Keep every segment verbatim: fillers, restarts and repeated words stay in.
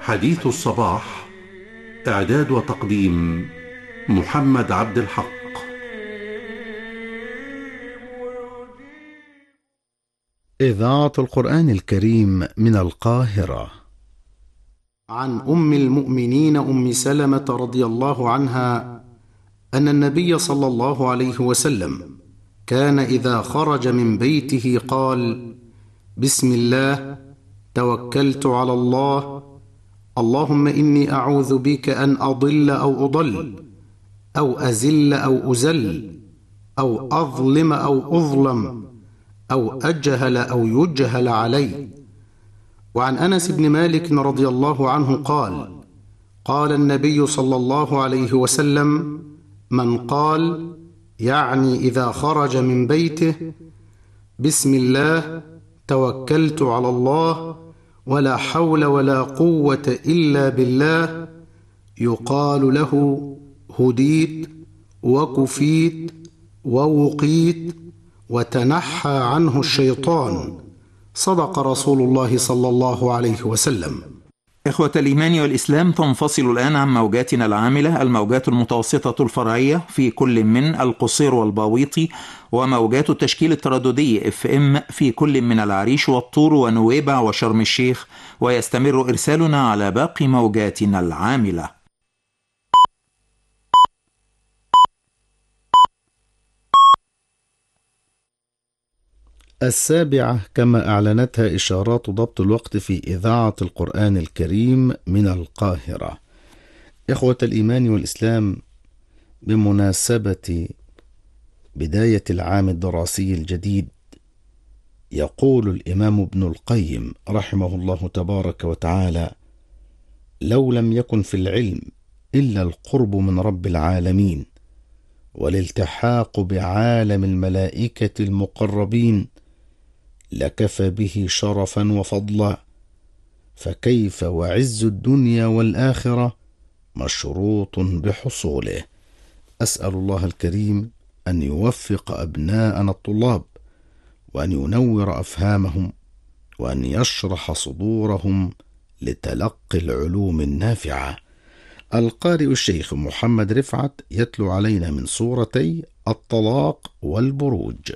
حديث الصباح. إعداد وتقديم محمد عبد الحق. إذاعة القرآن الكريم من القاهرة. عن أم المؤمنين أم سلمة رضي الله عنها أن النبي صلى الله عليه وسلم كان إذا خرج من بيته قال: بسم الله، توكلت على الله، اللهم إني أعوذ بك أن أضل أو أضل، أو أزل أو أزل، أو أظلم أو أظلم، أو أجهل أو يجهل علي. وعن أنس بن مالك رضي الله عنه قال: قال النبي صلى الله عليه وسلم: من قال، يعني إذا خرج من بيته: بسم الله، توكلت على الله، ولا حول ولا قوة إلا بالله، يقال له: هديت وكفيت ووقيت وتنحى عنه الشيطان. صدق رسول الله صلى الله عليه وسلم. إخوة الإيمان والإسلام، تنفصل الآن عن موجاتنا العاملة الموجات المتوسطة الفرعية في كل من القصير والباويطي، وموجات التشكيل الترددي اف ام في كل من العريش والطور ونويبع وشرم الشيخ، ويستمر إرسالنا على باقي موجاتنا العاملة. السابعة كما أعلنتها إشارات ضبط الوقت في إذاعة القرآن الكريم من القاهرة. إخوة الإيمان والإسلام، بمناسبة بداية العام الدراسي الجديد، يقول الإمام ابن القيم رحمه الله تبارك وتعالى: لو لم يكن في العلم إلا القرب من رب العالمين والالتحاق بعالم الملائكة المقربين لكفى به شرفا وفضلا، فكيف وعز الدنيا والآخرة مشروط بحصوله. أسأل الله الكريم أن يوفق أبناءنا الطلاب، وأن ينور أفهامهم، وأن يشرح صدورهم لتلقي العلوم النافعة. القارئ الشيخ محمد رفعت يتلو علينا من سورتي الطلاق والبروج.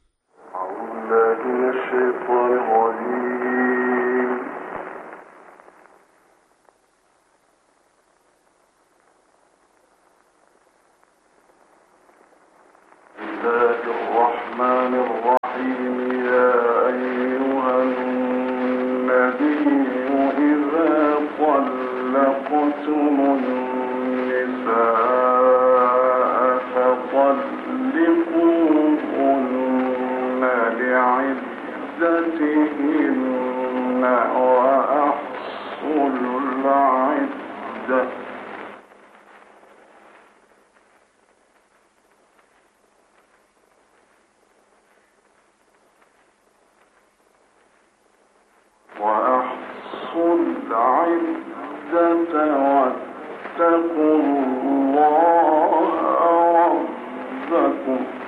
وأحصوا العدة واتقوا الله ربكم